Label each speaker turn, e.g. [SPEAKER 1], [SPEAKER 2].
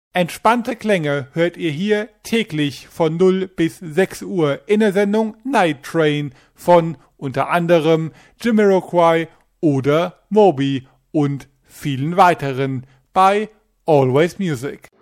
[SPEAKER 1] Entspannte Klänge hört ihr hier täglich von 0 bis 6 Uhr in der Sendung Night Train von unter anderem Jamiroquai oder Moby und vielen weiteren bei Always Music.